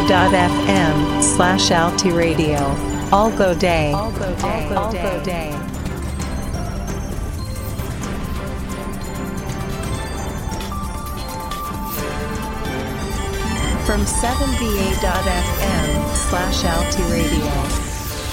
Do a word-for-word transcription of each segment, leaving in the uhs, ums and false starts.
dot f m slash alti radio. All go day. All go day. All go day. From seven b a dot f m slash alti radio.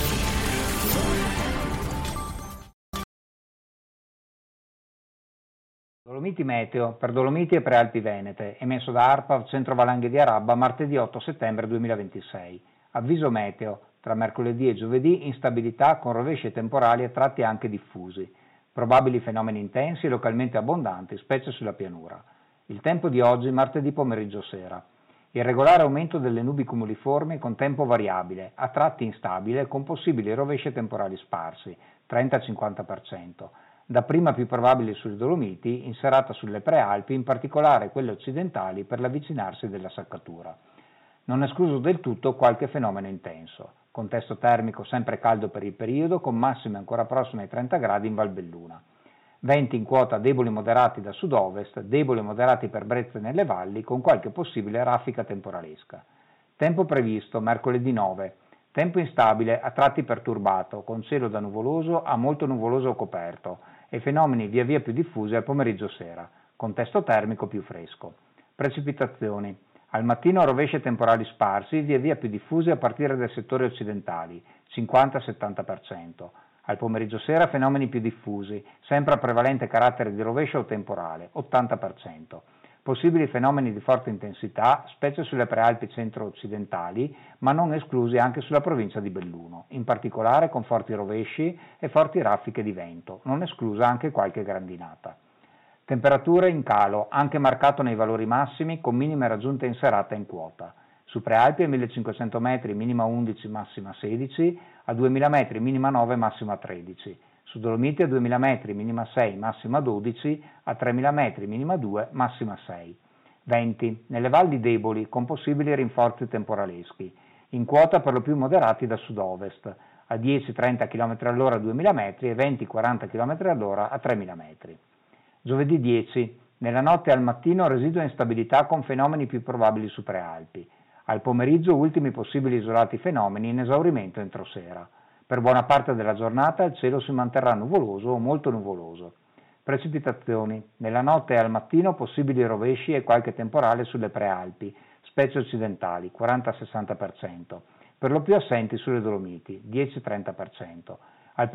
Dolomiti Meteo per Dolomiti e Prealpi Venete, emesso da ARPA Centro Valanghe di Arabba martedì otto settembre duemilaventisei. Avviso meteo, tra mercoledì e giovedì instabilità con rovesci e temporali a tratti anche diffusi, probabili fenomeni intensi e localmente abbondanti, specie sulla pianura. Il tempo di oggi martedì pomeriggio sera. Irregolare aumento delle nubi cumuliformi con tempo variabile, a tratti instabile con possibili rovesci e temporali sparsi, trenta cinquanta per cento. Dapprima più probabili sulle Dolomiti, in serata sulle Prealpi, in particolare quelle occidentali per l'avvicinarsi della saccatura. Non escluso del tutto qualche fenomeno intenso. Contesto termico sempre caldo per il periodo, con massime ancora prossime ai trenta gradi in Valbelluna. Venti in quota deboli moderati da sud-ovest, deboli moderati per brezze nelle valli, con qualche possibile raffica temporalesca. Tempo previsto, mercoledì nove. Tempo instabile, a tratti perturbato, con cielo da nuvoloso a molto nuvoloso o coperto, e fenomeni via via più diffusi al pomeriggio sera, contesto termico più fresco. Precipitazioni. Al mattino rovesci temporali sparsi, via via più diffusi a partire dai settori occidentali, cinquanta settanta per cento. Al pomeriggio sera fenomeni più diffusi, sempre a prevalente carattere di rovescio o temporale, ottanta per cento. Possibili fenomeni di forte intensità, specie sulle Prealpi centro-occidentali, ma non esclusi anche sulla provincia di Belluno, in particolare con forti rovesci e forti raffiche di vento, non esclusa anche qualche grandinata. Temperature in calo, anche marcato nei valori massimi, con minime raggiunte in serata in quota. Su Prealpi a millecinquecento metri minima undici, massima sedici, a duemila metri minima nove, massima tredici. Su Dolomiti a duemila metri minima sei, massima dodici, a tremila metri minima due, massima sei. Venti. Nelle valli deboli con possibili rinforzi temporaleschi, in quota per lo più moderati da sud-ovest, a dieci trenta chilometri all'ora a duemila metri e venti quaranta chilometri all'ora a tremila metri. Giovedì dieci. Nella notte e al mattino residua instabilità con fenomeni più probabili su Prealpi. Al pomeriggio ultimi possibili isolati fenomeni in esaurimento entro sera. Per buona parte della giornata il cielo si manterrà nuvoloso o molto nuvoloso. Precipitazioni. Nella notte e al mattino possibili rovesci e qualche temporale sulle Prealpi, specie occidentali, quaranta sessanta per cento. Per lo più assenti sulle Dolomiti, dieci trenta per cento.